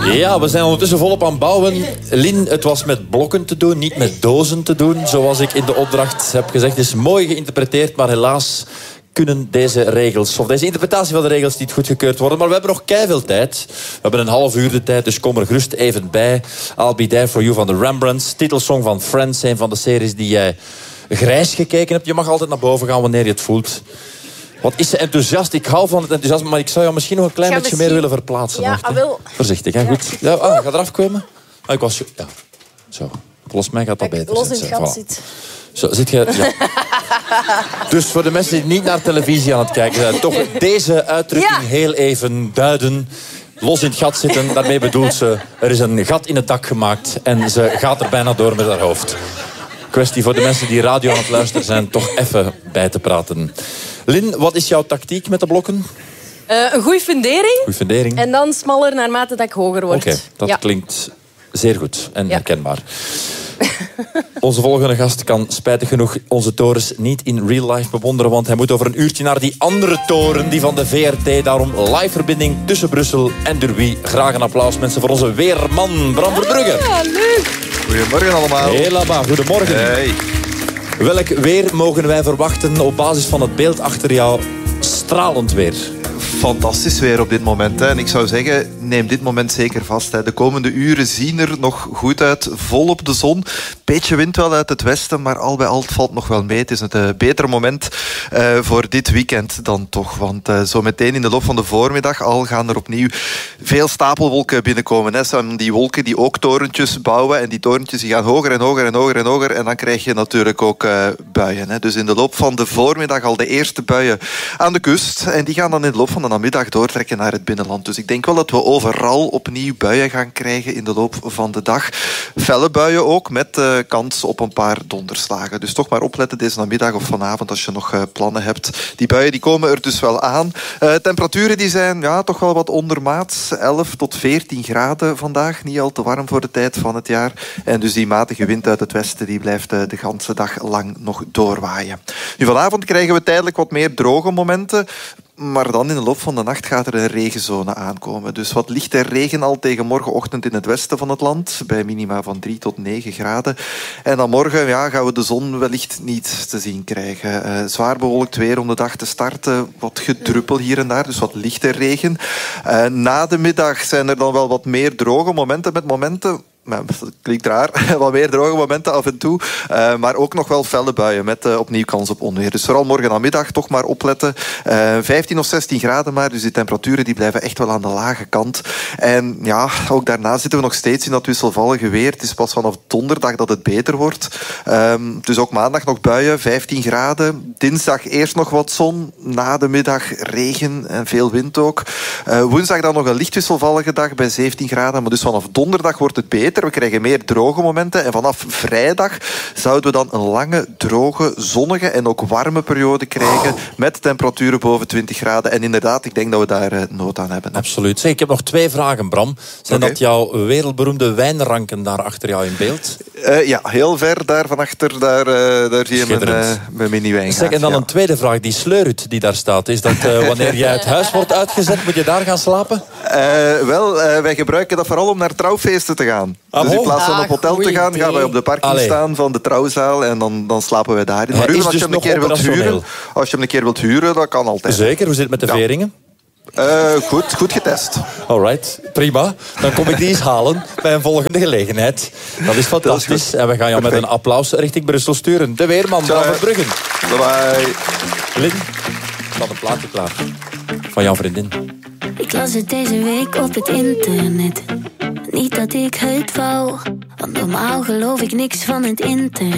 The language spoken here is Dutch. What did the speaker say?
Ja, we zijn ondertussen volop aan het bouwen. Lin, het was met blokken te doen, niet met dozen te doen. Zoals ik in de opdracht heb gezegd. Het is mooi geïnterpreteerd, maar helaas kunnen deze regels, of deze interpretatie van de regels, niet goedgekeurd worden. Maar we hebben nog keiveel tijd. We hebben een half uur de tijd, dus kom er gerust even bij. I'll Be There For You van de Rembrandts. Titelsong van Friends, een van de series die jij grijs gekeken hebt. Je mag altijd naar boven gaan wanneer je het voelt. Wat is ze enthousiast? Ik hou van het enthousiasme, maar ik zou jou misschien nog een klein beetje meer willen verplaatsen. Ja, wil. Voorzichtig, hè? Goed. Ja, ga eraf komen. Ik was... Ja, zo. Volgens mij gaat dat beter. Los in het gat zit. Zo, zit je... Ja. Dus voor de mensen die niet naar televisie aan het kijken zijn, toch deze uitdrukking heel even duiden. Los in het gat zitten, daarmee bedoelt ze... Er is een gat in het dak gemaakt en ze gaat er bijna door met haar hoofd. Kwestie voor de mensen die radio aan het luisteren zijn, toch even bij te praten. Lin, wat is jouw tactiek met de blokken? Een goede fundering. Goeie fundering. En dan smaller naarmate dat ik hoger word. Oké, dat klinkt zeer goed en herkenbaar. Onze volgende gast kan spijtig genoeg onze torens niet in real life bewonderen, want hij moet over een uurtje naar die andere toren, die van de VRT. Daarom live verbinding tussen Brussel en Derby. Graag een applaus, mensen, voor onze weerman Bram Verbrugge. Ja, leuk. Goedemorgen allemaal. Helemaal, goedemorgen. Hey. Welk weer mogen wij verwachten op basis van het beeld achter jou? Stralend weer. Fantastisch weer op dit moment. Hè. En ik zou zeggen, neem dit moment zeker vast. Hè. De komende uren zien er nog goed uit. Volop de zon. Beetje wind wel uit het westen, maar al bij al valt nog wel mee. Het is een beter moment voor dit weekend dan toch. Want zo meteen in de loop van de voormiddag al gaan er opnieuw veel stapelwolken binnenkomen. Hè. Zijn die wolken die ook torentjes bouwen. En die torentjes die gaan hoger en hoger en hoger en hoger. En dan krijg je natuurlijk ook buien. Hè. Dus in de loop van de voormiddag al de eerste buien aan de kust. En die gaan dan in de loop van de namiddag doortrekken naar het binnenland. Dus ik denk wel dat we overal opnieuw buien gaan krijgen in de loop van de dag. Felle buien ook, met kans op een paar donderslagen. Dus toch maar opletten deze namiddag of vanavond als je nog plannen hebt. Die buien die komen er dus wel aan. Temperaturen die zijn toch wel wat ondermaats. 11 tot 14 graden vandaag. Niet al te warm voor de tijd van het jaar. En dus die matige wind uit het westen die blijft de ganse dag lang nog doorwaaien. Nu vanavond krijgen we tijdelijk wat meer droge momenten. Maar dan in de loop van de nacht gaat er een regenzone aankomen. Dus wat lichte regen al tegen morgenochtend in het westen van het land. Bij minima van 3 tot 9 graden. En dan morgen gaan we de zon wellicht niet te zien krijgen. Zwaar bewolkt weer om de dag te starten. Wat gedruppel hier en daar, dus wat lichte regen. Na de middag zijn er dan wel wat meer droge momenten met momenten... Dat klinkt raar, wat meer droge momenten af en toe. Maar ook nog wel felle buien met opnieuw kans op onweer. Dus vooral morgen namiddag toch maar opletten. 15 of 16 graden maar, dus die temperaturen die blijven echt wel aan de lage kant. En ja, ook daarna zitten we nog steeds in dat wisselvallige weer. Het is pas vanaf donderdag dat het beter wordt. Dus ook maandag nog buien, 15 graden. Dinsdag eerst nog wat zon. Na de middag regen en veel wind ook. Woensdag dan nog een licht wisselvallige dag bij 17 graden. Maar dus vanaf donderdag wordt het beter. We krijgen meer droge momenten. En vanaf vrijdag zouden we dan een lange, droge, zonnige en ook warme periode krijgen. Met temperaturen boven 20 graden. En inderdaad, ik denk dat we daar nood aan hebben. Absoluut. Zeg, ik heb nog 2 vragen, Bram. Zijn dat jouw wereldberoemde wijnranken daar achter jou in beeld? Ja, heel ver daar van achter. Daar zie je mijn mini-wijngaard. Zeg, en dan een tweede vraag. Die sleurhut die daar staat. Is dat wanneer jij het huis wordt uitgezet, moet je daar gaan slapen? Wij gebruiken dat vooral om naar trouwfeesten te gaan. Dus in plaats van op hotel te gaan, gaan wij op de parking staan van de trouwzaal en dan slapen wij daarin. Maar als je hem een keer wilt huren, dat kan altijd. Zeker, hoe zit het met de veringen? Goed getest. Alright, prima. Dan kom ik die eens halen bij een volgende gelegenheid. Dat is fantastisch. En we gaan jou met een applaus richting Brussel sturen. De weerman, Bram Verbrugge. Bye. Lin, staat een plaatje klaar. Van jouw vriendin. Ik las het deze week op het internet. Niet dat ik het wou, want normaal geloof ik niks van het internet.